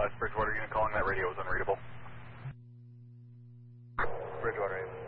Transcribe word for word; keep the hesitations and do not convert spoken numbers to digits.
Last Bridgewater unit calling, that radio was unreadable. Bridgewater.